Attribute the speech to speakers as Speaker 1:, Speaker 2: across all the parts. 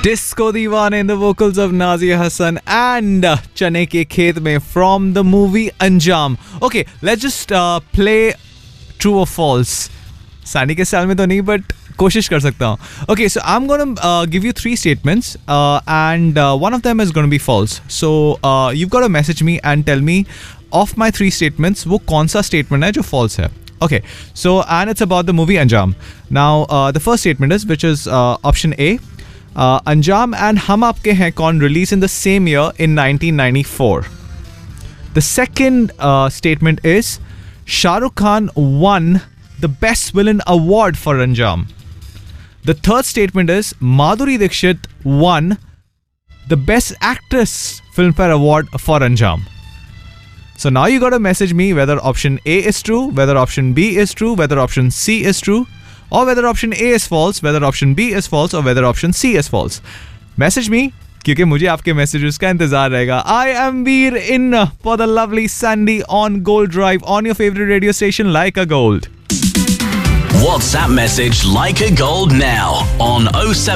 Speaker 1: Disco Deewane in the vocals of Nazia Hassan and Chane Ke Khet Mein from the movie Anjam. Okay, let's just play true or false. Sandy के style में तो नहीं, but कोशिश कर सकता हूँ. Okay, so I'm gonna give you 3 statements and one of them is gonna be false. So you've got to message me and tell me of my 3 statements वो कौन सा statement है जो false है. Okay, so and it's about the movie Anjam. Now the first statement is, which is option A. Anjam and Hum Aapke Hain Kaun released in the same year in 1994. The second statement is Shah Rukh Khan won the Best Villain Award for Anjam. The third statement is Madhuri Dixit won the Best Actress Filmfare Award for Anjam. So now you gotta message me whether option A is true, whether option B is true, whether option C is true, or whether option A is false, whether option B is false, or whether option C is false. Message me, क्योंकि मुझे आपके messages का इंतजार रहेगा. I am Veer in for the lovely Sandy on Gold Drive on your favorite radio station Like a Gold.
Speaker 2: WhatsApp message Like a Gold now on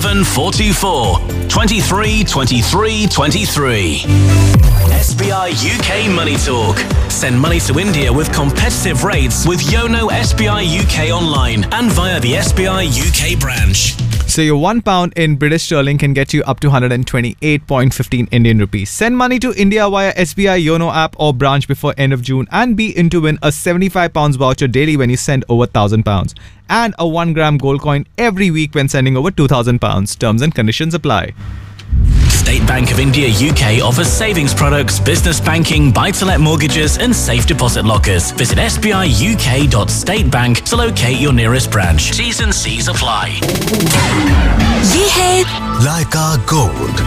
Speaker 2: 07424 23 23 23. SBI UK Money Talk. Send money to India with competitive rates with Yono SBI UK online and via the SBI UK branch.
Speaker 1: So your £1 in British sterling can get you up to 128.15 Indian rupees. Send money to India via SBI Yono app or branch before end of June and be in to win a £75 voucher daily when you send over £1,000 and a 1 gram gold coin every week when sending over £2,000. Terms and conditions apply.
Speaker 2: State Bank of India UK offers savings products, business banking, buy-to-let mortgages and safe deposit lockers. Visit sbiuk.statebank to locate your nearest branch. T's and C's apply.
Speaker 3: ये है
Speaker 4: Like a Gold.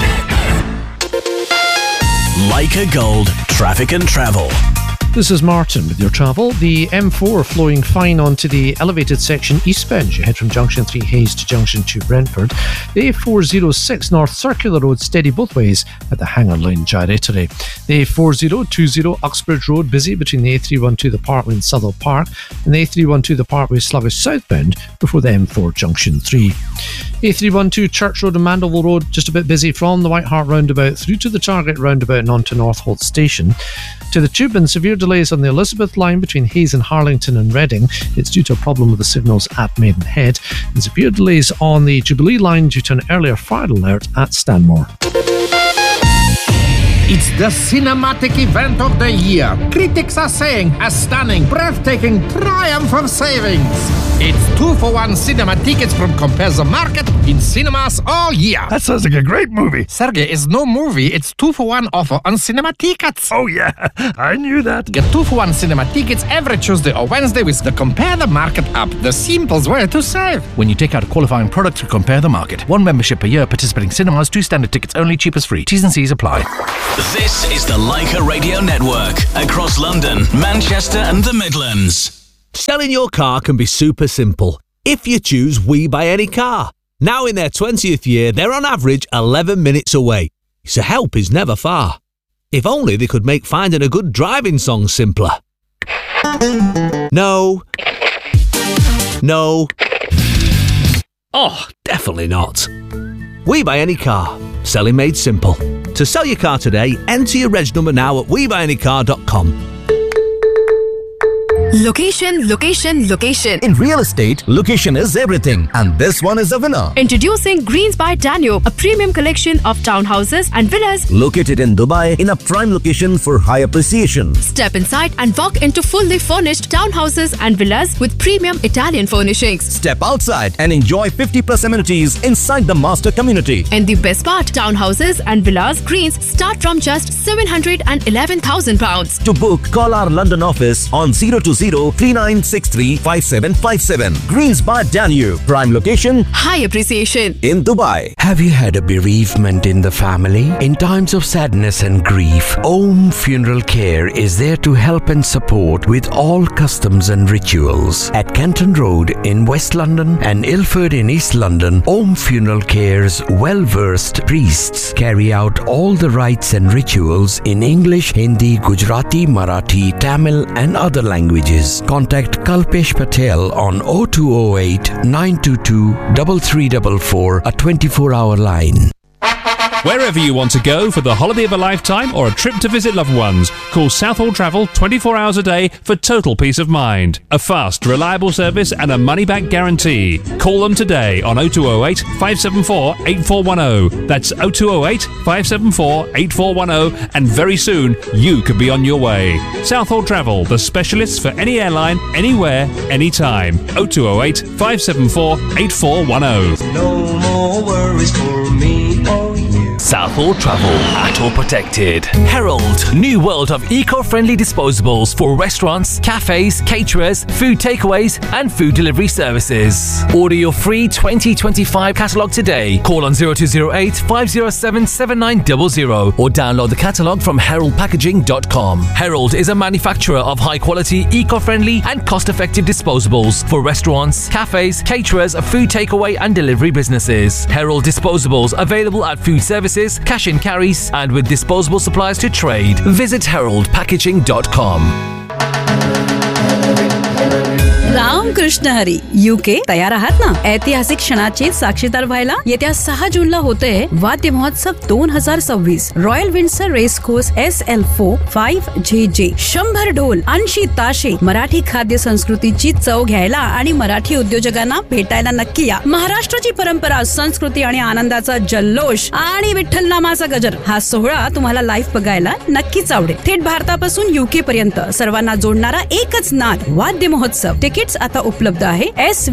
Speaker 2: Like a Gold, traffic and travel.
Speaker 5: This is Martin with your travel. The M4 flowing fine onto the elevated section eastbound as you head from Junction 3 Hayes to Junction 2 Brentford. The A406 North Circular Road steady both ways at the Hanger Line Gyratory. The A4020 Uxbridge Road busy between the A312 the Parkway and Southall Park and the A312 the Parkway Slavish southbound before the M4 Junction 3. A312 Church Road and Mandeville Road just a bit busy from the White Hart roundabout through to the Target roundabout and on to Northolt Station. To the Tube and severe delays on the Elizabeth line between Hayes and Harlington and Reading. It's due to a problem with the signals at Maidenhead. And severe delays on the Jubilee line due to an earlier fire alert at Stanmore.
Speaker 6: It's the cinematic event of the year. Critics are saying a stunning, breathtaking triumph of savings. It's 2-for-1 cinema tickets from Compare the Market in cinemas all year.
Speaker 4: That sounds like a great movie.
Speaker 6: Sergey, it's no movie. It's 2-for-1 offer on cinema tickets.
Speaker 4: Oh yeah, I knew that.
Speaker 6: Get 2-for-1 cinema tickets every Tuesday or Wednesday with the Compare the Market app. The simplest way to save. When you take out a qualifying product through Compare the Market. 1 membership per year, participating cinemas, 2 standard tickets only, cheapest free. T's and C's apply.
Speaker 2: This is the Leica Radio Network across London, Manchester and the Midlands.
Speaker 7: Selling your car can be super simple if you choose We Buy Any Car. Now in their 20th year, they're on average 11 minutes away, so help is never far. If only they could make finding a good driving song simpler. No. No. Oh, definitely not. We Buy Any Car. Selling made simple. To sell your car today, enter your reg number now at webuyanycar.com.
Speaker 3: Location, location, location.
Speaker 8: In real estate, location is everything. And this one is a winner.
Speaker 3: Introducing Greens by Danube, a premium collection of townhouses and villas
Speaker 8: Located in Dubai in a prime location for high appreciation.
Speaker 3: Step inside and walk into fully furnished townhouses and villas with premium Italian furnishings.
Speaker 8: Step outside and enjoy 50+ amenities inside the master community.
Speaker 3: And the best part, townhouses and villas Greens start from just £711,000.
Speaker 8: To book, call our London office on 020-3963-5757. Greens by Danube. Prime location,
Speaker 3: High appreciation.
Speaker 8: in Dubai.
Speaker 9: Have you had a bereavement in the family? In times of sadness and grief, Om Funeral Care is there to help and support with all customs and rituals. At Kenton Road in West London and Ilford in East London, Om Funeral Care's well-versed priests carry out all the rites and rituals in English, Hindi, Gujarati, Marathi, Tamil and other languages. Contact Kalpesh Patel on 0208 922 3344, a 24-hour line.
Speaker 10: Wherever you want to go for the holiday of a lifetime or a trip to visit loved ones, call Southall Travel 24 hours a day for total peace of mind. A fast, reliable service and a money-back guarantee. Call them today on 0208 574 8410. That's 0208 574 8410, and very soon you could be on your way. Southall Travel, the specialists for any airline, anywhere, anytime. 0208 574 8410.
Speaker 11: No more worries for me or you.
Speaker 12: Southall Travel, ATO protected. Herald, new world of eco-friendly disposables for restaurants, cafes, caterers, food takeaways and food delivery services. Order your free 2025 catalogue today. Call on 0208 507 7900 or download the catalogue from heraldpackaging.com. Herald is a manufacturer of high-quality, eco-friendly and cost-effective disposables for restaurants, cafes, caterers, food takeaway and delivery businesses. Herald disposables available at food services, cash and carries, and with disposable supplies to trade. Visit heraldpackaging.com.
Speaker 13: Ramakrishna Hari UK तयार आहात ना? ऐतिहासिक क्षणाचे साक्षीदार व्हायला येत्या 6 जूनला होतंय वाद्य महोत्सव 2026. Royal Windsor race course SL4 5JJ. 100 ढोल, 80 ताशे. मराठी खाद्य संस्कृतीची चव घ्यायला आणि मराठी उद्योजकांना भेटायला नक्की या. महाराष्ट्राची परंपरा, संस्कृती आणि आनंदाचा जल्लोष आणि विठ्ठल नामाचा गजर हा सोहळा तुम्हाला लाईव्ह बघायला नक्कीच आवडेल. थेट भारतापासून UK पर्यंत सर्वांना जोडणारा एकच नाद वाद्य महोत्सव. तिकीट्स आता उपलब्ध आहे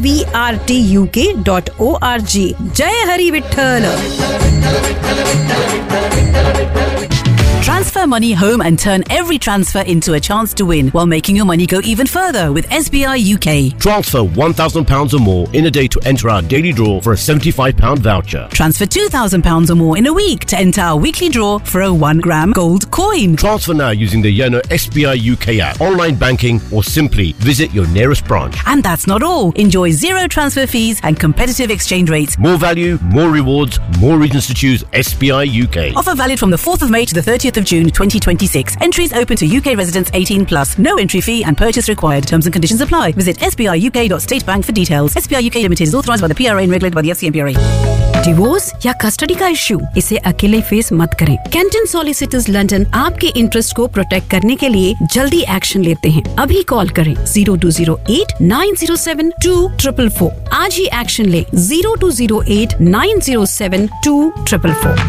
Speaker 13: SVRTUK.org. जय Hari Vitthal.
Speaker 14: Transfer money home and turn every transfer into a chance to win while making your money go even further with SBI UK.
Speaker 15: Transfer £1,000 or more in a day to enter our daily draw for a £75 voucher.
Speaker 14: Transfer £2,000 or more in a week to enter our weekly draw for a 1-gram gold coin.
Speaker 15: Transfer now using the Yono SBI UK app, online banking, or simply visit your nearest branch.
Speaker 14: And that's not all. Enjoy zero transfer fees and competitive exchange rates.
Speaker 15: More value, more rewards, more reasons to choose SBI UK.
Speaker 14: Offer valid from the 4th of May to the 30th of June 2026. Entries open to UK residents 18 plus. No entry fee and purchase required. Terms and conditions apply. Visit sbiuk.statebank for details. SBI UK Limited is authorised by the PRA and regulated by the FCMPRA.
Speaker 13: Divorce या custody का issue, इसे अकेले face मत करें. Canton solicitors London आपके interest को protect करने के लिए जल्दी एक्शन लेते हैं. अभी कॉल करें 0208 907 2444. आज ही एक्शन ले 0208 907 2444.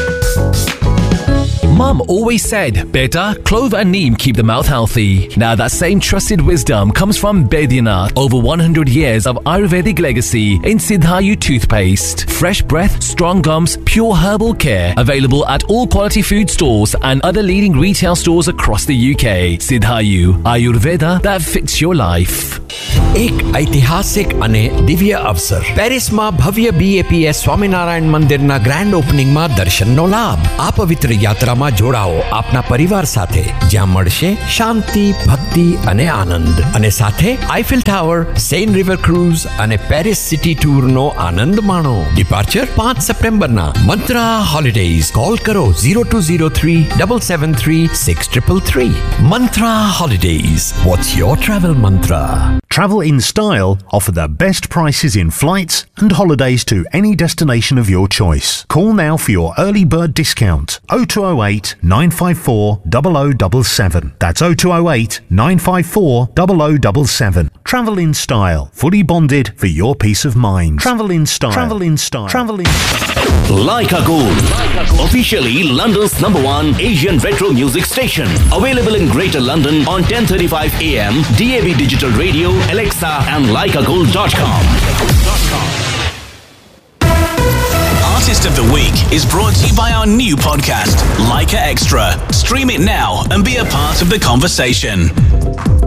Speaker 12: Mum always said, beta, clove and neem keep the mouth healthy. Now that same trusted wisdom comes from Baidyanath. Over 100 years of Ayurvedic legacy in Siddhayu toothpaste. Fresh breath, strong gums, pure herbal care. Available at all quality food stores and other leading retail stores across the UK. Siddhayu, Ayurveda that fits your life.
Speaker 9: એક ઐતિહાસિક અને દિવ્ય અવસર. પેરિસમાં ભવ્ય BAPS Swaminarayan મંદિરના grand ઓપનિંગમાં દર્શનનો લાભ. આ પવિત્ર યાત્રામાં જોડાઓ આપના પરિવાર સાથે, જ્યાં મળશે શાંતિ, ભક્તિ અને આનંદ. અને સાથે Eiffel tower, Sen river cruise અને પેરિસ સિટી ટૂરનો આનંદ માણો. ડિપાર્ચર 5 સપ્ટેમ્બરના. મંત્રા હોલિડેઝ. કોલ કરો 0203 773 6333. મંત્રા holidays. What's your travel mantra?
Speaker 4: Travel in Style offer the best prices in flights and holidays to any destination of your choice. Call now for your early bird discount. 0208 954 0077. That's 0208 954 0077. Travel in Style. Fully bonded for your peace of mind. Travel in Style. Travel in Style. Travel in
Speaker 2: Leica Gold. Officially London's #1 Asian retro music station. Available in Greater London on 10:35 AM, DAB Digital Radio, Alexa and leicagold.com. Artist of the Week is brought to you by our new podcast, Leica Extra. Stream it now and be a part of the conversation.